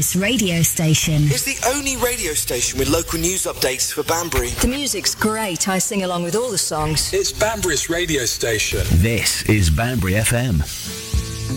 Banbury's radio station. It's the only radio station with local news updates for Banbury. The music's great. I sing along with all the songs. It's Banbury's radio station. This is Banbury FM.